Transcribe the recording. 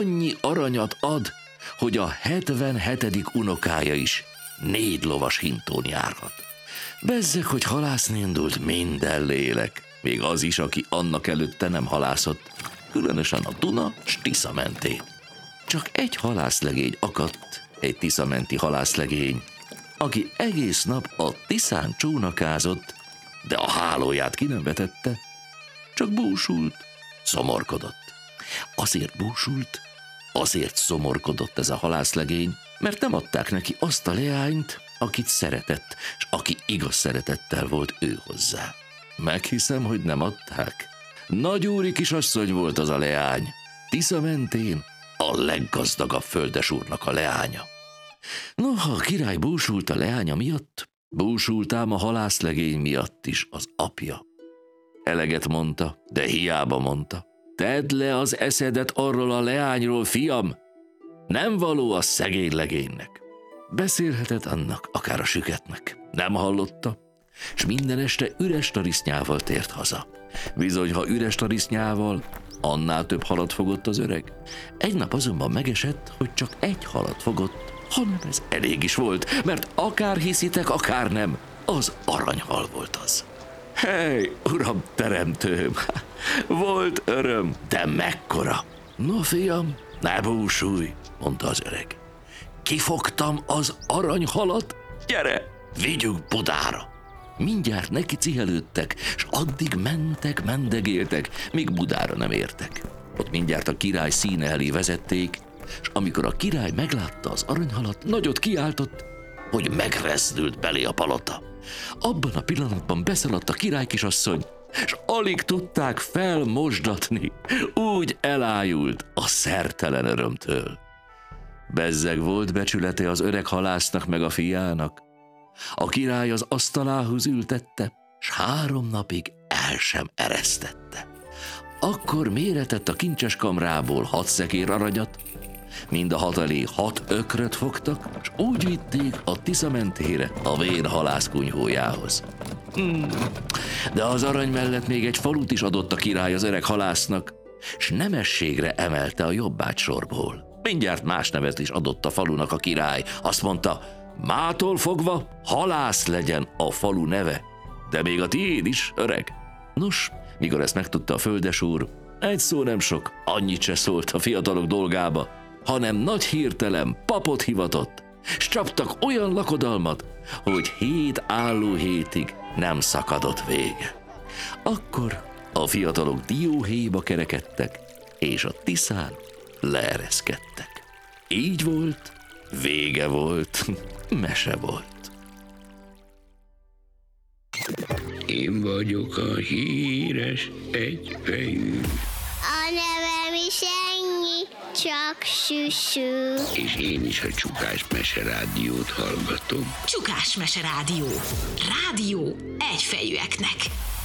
annyi aranyat ad, hogy a 77. unokája is 4 lovas hintón járhat. Bezzeg, hogy halászni indult minden lélek, még az is, aki annak előtte nem halászott, különösen a Duna s Tisza mentén. Csak egy halászlegény akadt, egy tiszamenti halászlegény, aki egész nap a Tiszán csónakázott, de a hálóját ki nem vetette, csak búsult, szomorkodott. Azért búsult, azért szomorkodott ez a halászlegény, mert nem adták neki azt a leányt, akit szeretett, és aki igaz szeretettel volt ő hozzá. Meghiszem, hogy nem adták. Nagyúri kisasszony volt az a leány, Tisza mentén a leggazdagabb földesúrnak a leánya. Noha a király búsult a leánya miatt, búsult ám a halászlegény miatt is az apja. Eleget mondta, de hiába mondta. Tedd le az eszedet arról a leányról, fiam! Nem való a szegény legénynek. Beszélhetett annak, akár a süketnek. Nem hallotta, s minden este üres tarisznyával tért haza. Bizony, ha üres tarisznyával, annál több halat fogott az öreg. Egy nap azonban megesett, hogy csak egy halat fogott, hanem ez elég is volt, mert akár hiszitek, akár nem, az aranyhal volt az. Hely, uram teremtőm, volt öröm, de mekkora! No, fiam, ne búsulj, mondta az öreg. Kifogtam az aranyhalat, gyere, vigyük Budára! Mindjárt neki cihelődtek, s addig mentek, mendegéltek, míg Budára nem értek. Ott mindjárt a király színe elé vezették, s amikor a király meglátta az aranyhalat, nagyot kiáltott, hogy megrezdült belé a palota. Abban a pillanatban beszaladt a királykisasszony, s alig tudták felmosdatni, úgy elájult a szertelen örömtől. Bezzeg volt becsülete az öreg halásznak meg a fiának. A király az asztalához ültette, s 3 napig el sem eresztette. Akkor méretett a kincses kamrából 6 szekér aranyat, mind a 6 elé 6 ökröt fogtak, és úgy vitték a Tisza mentére, a vérhalász kunyhójához. De az arany mellett még egy falut is adott a király az öreg halásznak, s nemességre emelte a jobbágy sorból. Mindjárt más nevet is adott a falunak a király. Azt mondta, mától fogva halász legyen a falu neve, de még a tiéd is, öreg. Nos, mikor ezt megtudta a földesúr, egy szó nem sok, annyit se szólt a fiatalok dolgába, hanem nagy hirtelen papot hivatott, s csaptak olyan lakodalmat, hogy 7 álló hétig nem szakadott vége. Akkor a fiatalok dióhéjba kerekedtek, és a Tiszán leereszkedtek. Így volt, vége volt, mese volt. Én vagyok a híres egyfejű. A nevem is ennyi, csak süsű. És én is a Csukás Mese Rádiót hallgatom. Csukás Mese Rádió. Rádió egyfejűeknek.